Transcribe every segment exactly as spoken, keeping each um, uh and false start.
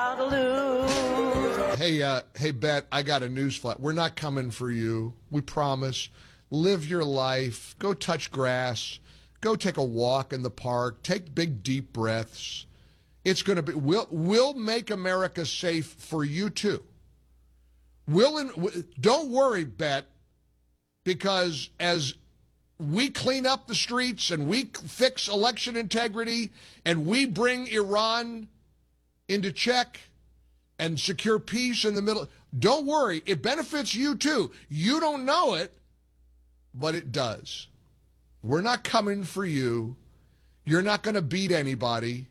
bound to lose. Hey, uh, hey, Bet, I got a news flash. We're not coming for you. We promise. Live your life. Go touch grass. Go take a walk in the park. Take big, deep breaths. It's going to be, we'll, we'll make America safe for you, too. We'll, don't worry, Bet, because as we clean up the streets and we fix election integrity and we bring Iran into check and secure peace in the middle, don't worry, it benefits you too. You don't know it, but it does. We're not coming for you. You're not going to beat anybody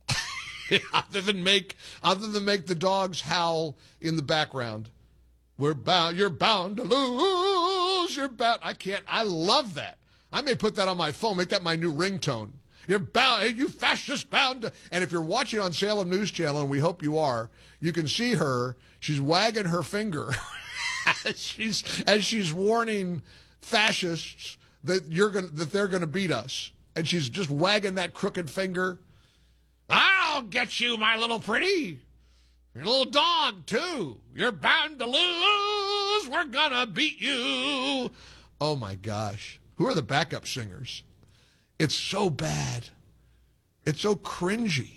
other than make other than make the dogs howl in the background. We're bound. You're bound to lose. You're bound. I can't. I love that. I may put that on my phone. Make that my new ringtone. You're bound. You fascist bound. To, and if you're watching on Salem News Channel, and we hope you are, you can see her. She's wagging her finger. she's as she's warning fascists that you're going that they're going to beat us, and she's just wagging that crooked finger. I'll get you, my little pretty. Your little dog, too. You're bound to lose. We're gonna beat you. Oh, my gosh. Who are the backup singers? It's so bad. It's so cringy.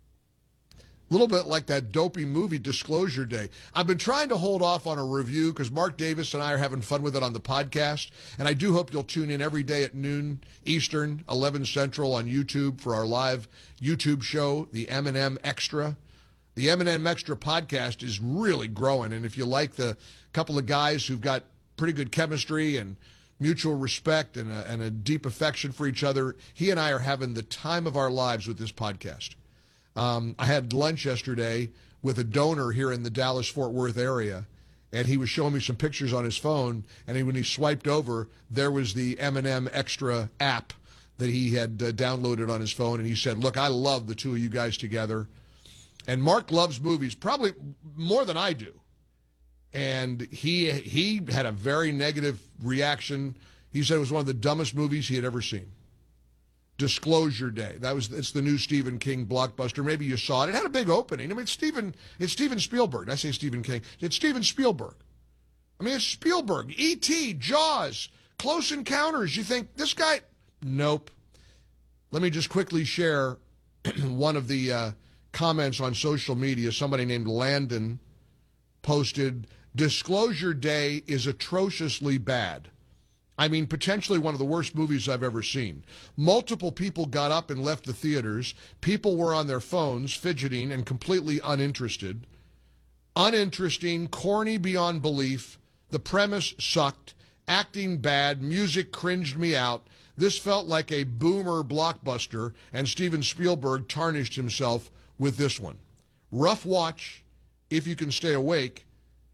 A little bit like that dopey movie Disclosure Day. I've been trying to hold off on a review because Mark Davis and I are having fun with it on the podcast, and I do hope you'll tune in every day at noon Eastern, eleven Central on YouTube for our live YouTube show, the M and M Extra. The M and M Extra podcast is really growing, and if you like the couple of guys who've got pretty good chemistry and mutual respect and a, and a deep affection for each other, he and I are having the time of our lives with this podcast. Um, I had lunch yesterday with a donor here in the Dallas-Fort Worth area, and he was showing me some pictures on his phone, and he, when he swiped over, there was the M and M Extra app that he had uh, downloaded on his phone, and he said, look, I love the two of you guys together. And Mark loves movies probably more than I do. And he he had a very negative reaction. He said it was one of the dumbest movies he had ever seen. Disclosure Day. That was it's the new Stephen King blockbuster. Maybe you saw it. It had a big opening. I mean, it's Stephen it's Steven Spielberg. I say Stephen King. It's Steven Spielberg. I mean, it's Spielberg. E T, Jaws, Close Encounters. You think this guy? Nope. Let me just quickly share one of the uh, comments on social media. Somebody named Landon posted, Disclosure Day is atrociously bad. I mean, potentially one of the worst movies I've ever seen. Multiple people got up and left the theaters. People were on their phones, fidgeting and completely uninterested. Uninteresting, corny beyond belief. The premise sucked. Acting bad. Music cringed me out. This felt like a boomer blockbuster, and Steven Spielberg tarnished himself with this one. Rough watch. If you can stay awake,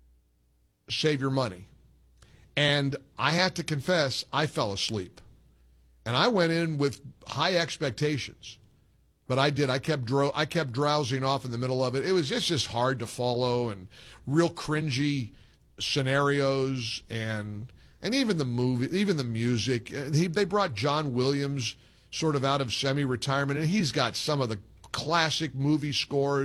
save your money. And I had to confess, I fell asleep. And I went in with high expectations. But I did. I kept dro- I kept drowsing off in the middle of it. It was just, just hard to follow and real cringy scenarios and and even the movie, even the music. He, they brought John Williams sort of out of semi-retirement, and he's got some of the classic movie scores.